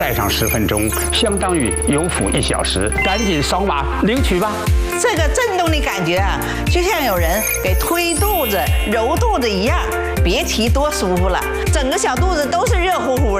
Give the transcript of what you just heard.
戴上10分钟，相当于有辅1小时，赶紧扫码领取吧。 这个震动的感觉啊，就像有人给推肚子、揉肚子一样，别提多舒服了，整个小肚子都是热乎乎的。